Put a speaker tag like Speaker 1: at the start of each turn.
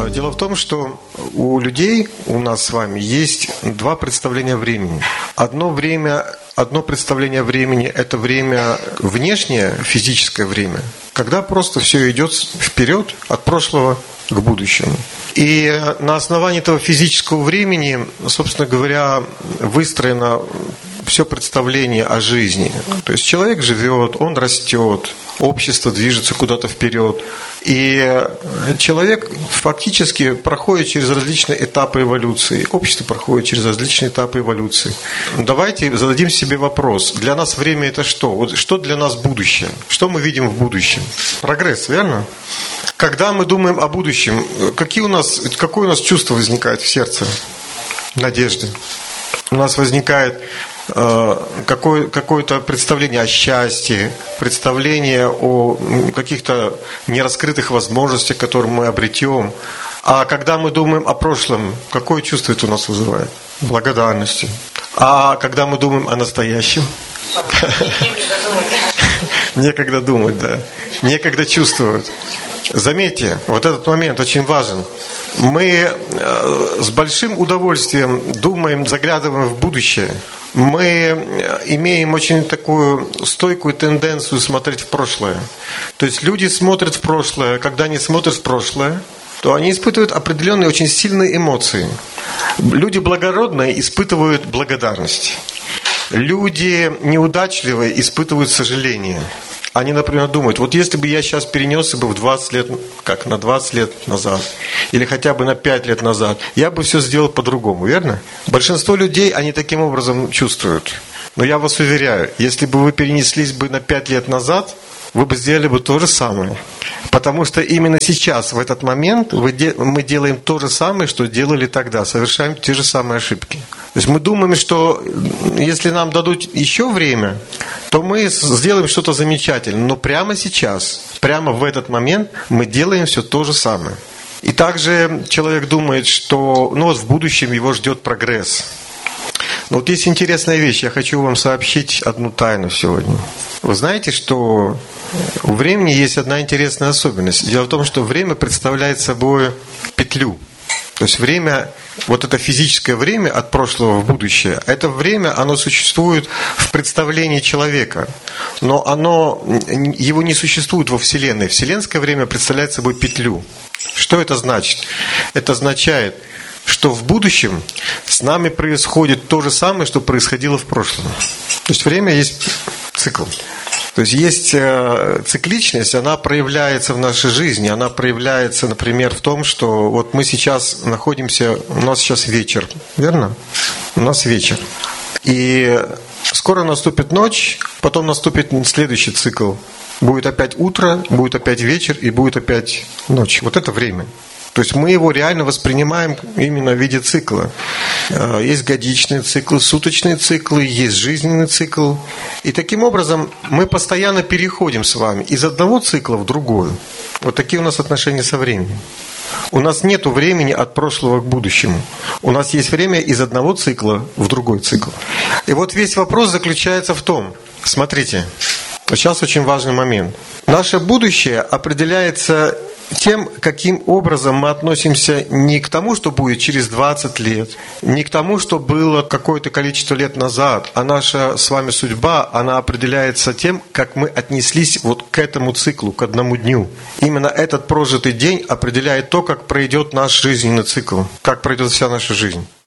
Speaker 1: Дело в том, что у людей, у нас с вами, есть два представления времени. Одно представление времени – это время внешнее, физическое время, когда просто все идет вперед от прошлого к будущему. И на основании этого физического времени, собственно говоря, выстроено все представление о жизни. То есть человек живет, он растет, общество движется куда-то вперед. И человек фактически проходит через различные этапы эволюции. Общество проходит через различные этапы эволюции. Давайте зададим себе вопрос. Для нас время – это что? Вот что для нас будущее? Что мы видим в будущем? Прогресс, верно? Когда мы думаем о будущем, какое у нас чувство возникает в сердце? Надежды. У нас возникает какое-то представление о счастье, представление о каких-то нераскрытых возможностях, которые мы обретем. А когда мы думаем о прошлом, какое чувство это у нас вызывает? Благодарности. А когда мы думаем о настоящем? Некогда думать, да. Некогда чувствовать. Заметьте, вот этот момент очень важен. Мы с большим удовольствием думаем, заглядываем в будущее. Мы имеем очень такую стойкую тенденцию смотреть в прошлое. То есть люди смотрят в прошлое. Когда они смотрят в прошлое, то они испытывают определенные очень сильные эмоции. Люди благородные испытывают благодарность. Люди неудачливые испытывают сожаление. Они, например, думают, вот если бы я сейчас перенесся бы в 20 лет, на 20 лет назад, или хотя бы на 5 лет назад, я бы все сделал по-другому, верно? Большинство людей, они таким образом чувствуют. Но я вас уверяю, если бы вы перенеслись бы на 5 лет назад, вы бы сделали бы то же самое. Потому что именно сейчас, в этот момент, мы делаем то же самое, что делали тогда, совершаем те же самые ошибки. То есть мы думаем, что если нам дадут еще время, то мы сделаем что-то замечательное. Но прямо сейчас, прямо в этот момент мы делаем все то же самое. И также человек думает, что в будущем его ждет прогресс. Но вот есть интересная вещь. Я хочу вам сообщить одну тайну сегодня. Вы знаете, что у времени есть одна интересная особенность. Дело в том, что время представляет собой петлю. То есть время, вот это физическое время от прошлого в будущее, это время, оно существует в представлении человека, но его не существует во Вселенной. Вселенское время представляет собой петлю. Что это значит? Это означает, что в будущем с нами происходит то же самое, что происходило в прошлом. То есть время есть цикл. То есть есть цикличность, она проявляется в нашей жизни. Она проявляется, например, в том, что вот мы сейчас находимся, у нас сейчас вечер, верно? У нас вечер. И скоро наступит ночь, потом наступит следующий цикл. Будет опять утро, будет опять вечер и будет опять ночь. Вот это время. То есть мы его реально воспринимаем именно в виде цикла. Есть годичные циклы, суточные циклы, есть жизненный цикл. И таким образом мы постоянно переходим с вами из одного цикла в другой. Вот такие у нас отношения со временем. У нас нет времени от прошлого к будущему. У нас есть время из одного цикла в другой цикл. И вот весь вопрос заключается в том, смотрите, сейчас очень важный момент. Наше будущее определяется тем, каким образом мы относимся не к тому, что будет через 20 лет, не к тому, что было какое-то количество лет назад, а наша с вами судьба, она определяется тем, как мы отнеслись вот к этому циклу, к одному дню. Именно этот прожитый день определяет то, как пройдет наш жизненный цикл, как пройдет вся наша жизнь.